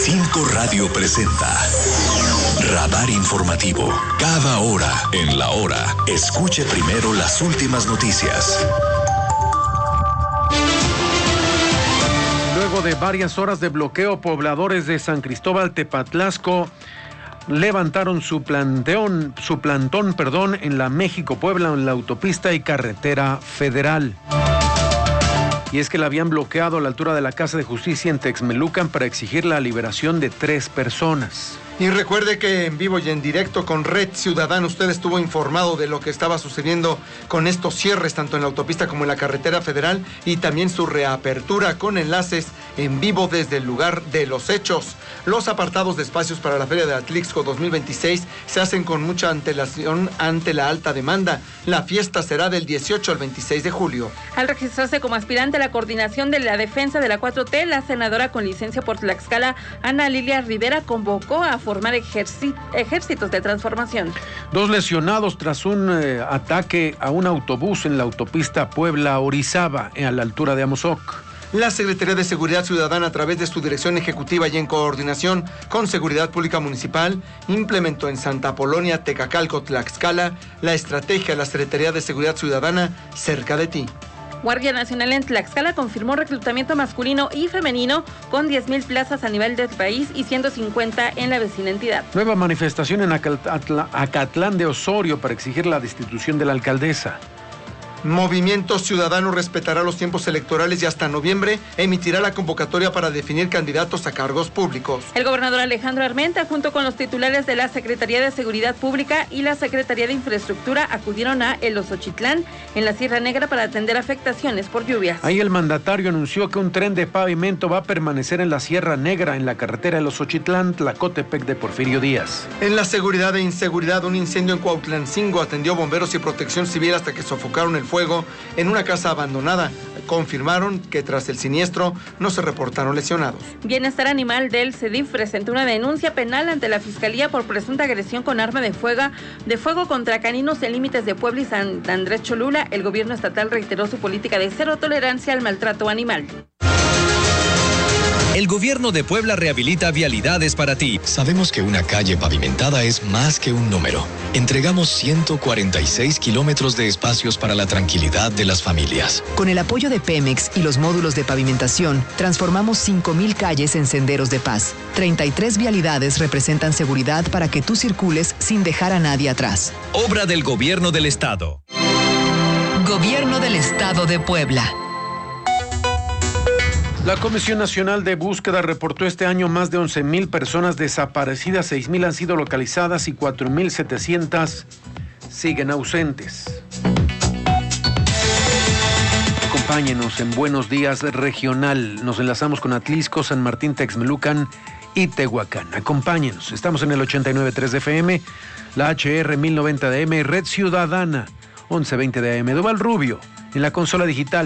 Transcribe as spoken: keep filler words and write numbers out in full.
Cinco Radio presenta Radar Informativo. Cada hora en la hora, escuche primero las últimas noticias. Luego de varias horas de bloqueo, pobladores de San Cristóbal Tepatlasco levantaron su planteón, su plantón, perdón, en la México-Puebla, en la autopista y carretera federal. Y es que la habían bloqueado a la altura de la Casa de Justicia en Texmelucan para exigir la liberación de tres personas. Y recuerde que en vivo y en directo con Red Ciudadana usted estuvo informado de lo que estaba sucediendo con estos cierres tanto en la autopista como en la carretera federal y también su reapertura con enlaces en vivo desde el lugar de los hechos. Los apartados de espacios para la Feria de Atlixco dos mil veintiséis se hacen con mucha antelación ante la alta demanda. La fiesta será del dieciocho al veintiséis de julio. Al registrarse como aspirante a la coordinación de la defensa de la cuatro T, la senadora con licencia por Tlaxcala, Ana Lilia Rivera, convocó a formar ejerci- ejércitos de transformación. Dos lesionados tras un eh, ataque a un autobús en la autopista Puebla-Orizaba, a la altura de Amozoc. La Secretaría de Seguridad Ciudadana, a través de su dirección ejecutiva y en coordinación con Seguridad Pública Municipal, implementó en Santa Apolonia, Tecacalco, Tlaxcala, la estrategia de la Secretaría de Seguridad Ciudadana Cerca de Ti. Guardia Nacional en Tlaxcala confirmó reclutamiento masculino y femenino con diez mil plazas a nivel del país y ciento cincuenta en la vecina entidad. Nueva manifestación en Acatl- Acatlán de Osorio para exigir la destitución de la alcaldesa. Movimiento Ciudadano respetará los tiempos electorales y hasta noviembre emitirá la convocatoria para definir candidatos a cargos públicos. El gobernador Alejandro Armenta, junto con los titulares de la Secretaría de Seguridad Pública y la Secretaría de Infraestructura, acudieron a El Osochitlán, en la Sierra Negra, para atender afectaciones por lluvias. Ahí el mandatario anunció que un tren de pavimento va a permanecer en la Sierra Negra, en la carretera El Osochitlán, Tlacotepec de Porfirio Díaz. En la seguridad e inseguridad, un incendio en Cuautlancingo atendió bomberos y protección civil hasta que sofocaron el fuego en una casa abandonada. Confirmaron que tras el siniestro no se reportaron lesionados. Bienestar Animal del CEDIF presentó una denuncia penal ante la Fiscalía por presunta agresión con arma de fuego, de fuego contra caninos en límites de Puebla y San Andrés Cholula. El gobierno estatal reiteró su política de cero tolerancia al maltrato animal. El gobierno de Puebla rehabilita vialidades para ti. Sabemos que una calle pavimentada es más que un número. Entregamos ciento cuarenta y seis kilómetros de espacios para la tranquilidad de las familias. Con el apoyo de Pemex y los módulos de pavimentación, transformamos cinco mil calles en senderos de paz. treinta y tres vialidades representan seguridad para que tú circules sin dejar a nadie atrás. Obra del Gobierno del Estado. Gobierno del Estado de Puebla. La Comisión Nacional de Búsqueda reportó este año más de once mil personas desaparecidas, seis mil han sido localizadas y cuatro mil setecientas siguen ausentes. Acompáñenos en Buenos Días Regional. Nos enlazamos con Atlixco, San Martín, Texmelucan y Tehuacán. Acompáñenos. Estamos en el ochenta y nueve punto tres de F M, la H R mil noventa de A M, Red Ciudadana, once veinte de A M. Duval Rubio, en la consola digital.